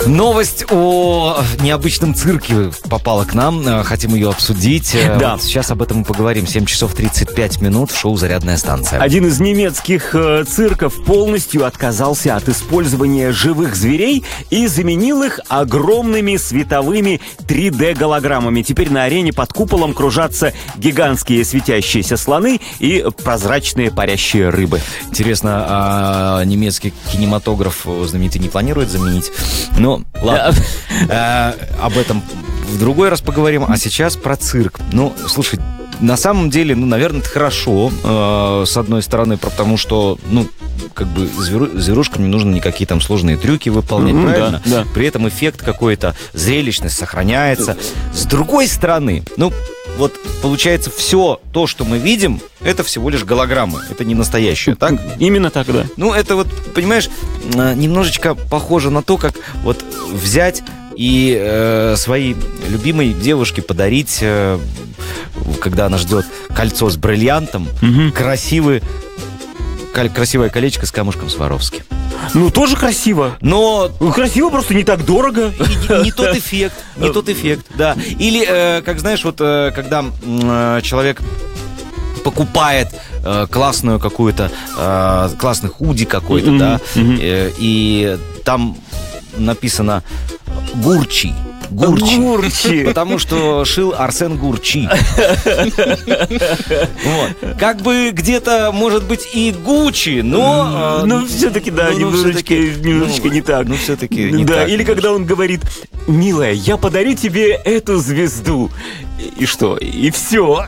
Новость о необычном цирке попала к нам. Хотим ее обсудить. Да. Вот сейчас об этом мы поговорим. 7 часов 35 минут в шоу «Зарядная станция». Один из немецких цирков полностью отказался от использования живых зверей и заменил их огромными световыми 3D-голограммами. Теперь на арене под куполом кружатся гигантские светящиеся слоны и прозрачные парящие рыбы. Интересно, а немецкий кинематограф знаменитый не планирует заменить? Ну, ладно. Об этом в другой раз поговорим. А сейчас про цирк. Ну, слушай, на самом деле, наверное, это хорошо, с одной стороны, потому что, как бы зверушкам не нужно никакие там сложные трюки выполнять, правильно? Да. При этом эффект какой-то, зрелищность сохраняется. С другой стороны, вот получается, все то, что мы видим, это всего лишь голограммы. Это не настоящее, так? Именно так, да. Это вот, понимаешь, немножечко похоже на то, как вот взять и своей любимой девушке подарить, когда она ждет кольцо с бриллиантом, красивое колечко с камушком Сваровски. Тоже красиво. Но красиво, просто не так дорого. Не тот эффект, да. Или, как знаешь, вот когда человек покупает классную какую-то, классный худи какой-то, да, и там написано «Гурчи». Гурчи. Потому что шил Арсен Гурчи. Как бы где-то, может быть, и Гуччи, но... все-таки, да, немножечко не так. Все-таки не так. так. Или когда он говорит: «Милая, я подарю тебе эту звезду». И что? И все.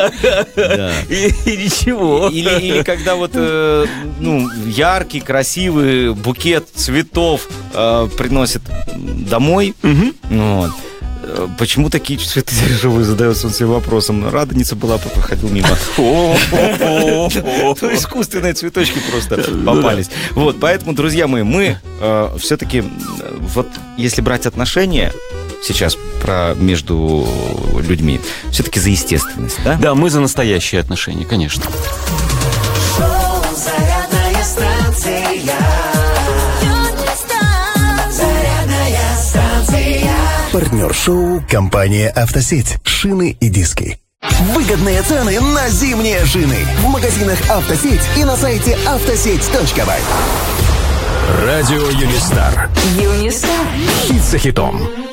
И ничего. Или когда вот яркий, красивый букет цветов приносит домой. Вот. Почему такие цветы дешевые, задается он себе вопросом. Радоница была, проходил мимо. Искусственные цветочки просто попались. Вот, поэтому, друзья мои, мы все-таки, вот если брать отношения сейчас между людьми, все-таки за естественность, да? Да, мы за настоящие отношения, конечно. Партнер шоу — компания «Автосеть». Шины и диски. Выгодные цены на зимние шины. В магазинах «Автосеть» и на сайте автосеть.бай. Радио Юнистар. Хит за хитом.